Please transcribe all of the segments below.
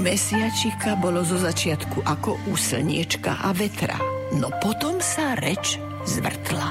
mesiačika bolo zo začiatku ako u slniečka a vetra, no potom sa reč zvrtla.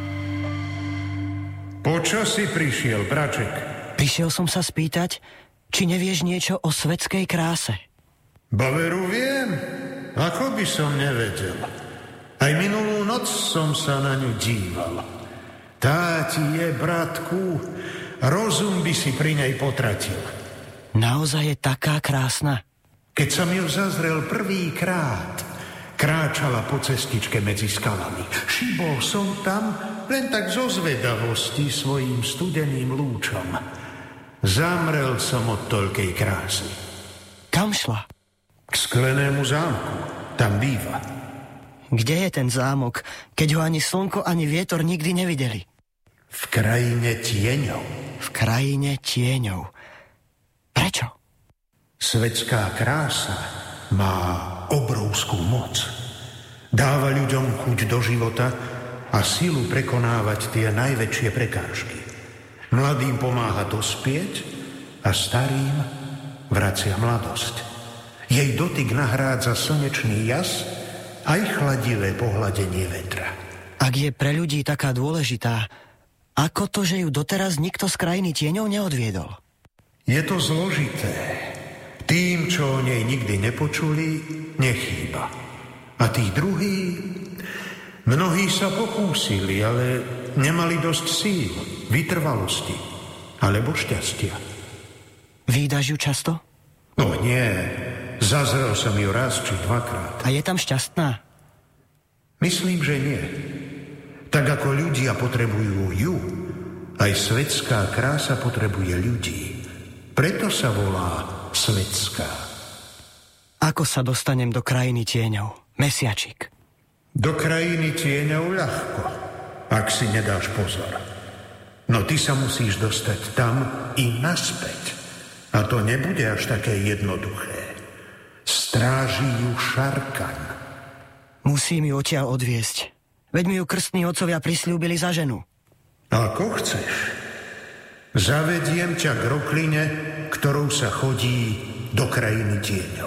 Počo si prišiel, braček? Prišiel som sa spýtať, či nevieš niečo o svetskej kráse. Baveru viem, ako by som nevedel. Aj minulú noc som sa na ňu díval. Tá ti je, bratku, rozum by si pri nej potratil. Naozaj je taká krásna? Keď som ju zazrel prvýkrát, kráčala po cestičke medzi skalami. Šibol som tam len tak zo zvedavosti svojím studeným lúčom. Zamrel som od toľkej krásy. Kam šla? K sklenému zámku. Tam býva. Kde je ten zámok, keď ho ani slnko, ani vietor nikdy nevideli? V krajine tieňov. V krajine tieňov. Prečo? Svetská krása má obrovskú moc. Dáva ľuďom chuť do života a silu prekonávať tie najväčšie prekážky. Mladým pomáha dospieť a starým vracia mladosť. Jej dotyk nahrádza slnečný jas aj chladivé pohľadenie vetra. Ak je pre ľudí taká dôležitá, ako to, že ju doteraz nikto z krajiny tieňov neodviedol? Je to zložité. Tým, čo o nej nikdy nepočuli, nechýba. A tí druhí, mnohí sa pokúsili, ale nemali dosť síl, vytrvalosti alebo šťastia. Vídaš ju často? No nie, zazrel som ju raz či dvakrát. A je tam šťastná? Myslím, že nie. Tak ako ľudia potrebujú ju, aj svetská krása potrebuje ľudí. Preto sa volá svetská. Ako sa dostanem do krajiny tieňov? Mesiačik. Do krajiny tieňov ľahko, ak si nedáš pozor. No ty sa musíš dostať tam i naspäť. A to nebude až také jednoduché. Stráži ju Šarkan. Musím ju odtiaľ odviesť. Veď mi ju krstní otcovia prisľúbili za ženu. Ako chceš. Zavediem ťa k rokline, ktorou sa chodí do krajiny tieňov.